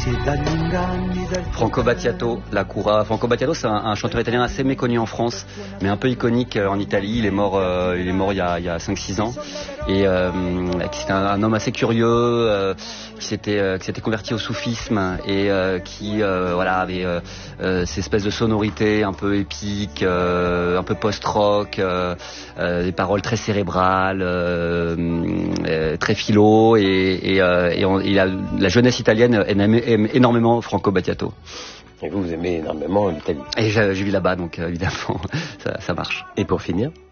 Franco Battiato, La Cura. Franco Battiato, c'est un chanteur italien assez méconnu en France, mais un peu iconique en Italie. Il est mort il y a 5-6 ans. Et c'était un homme assez curieux, qui s'était converti au soufisme et qui avait ces espèces de sonorités un peu épiques, un peu post-rock, des paroles très cérébrales, très philo, et la jeunesse italienne aime énormément Franco Battiato. Et vous aimez énormément l'Italie. Et je vis là-bas, donc évidemment, ça marche. Et pour finir,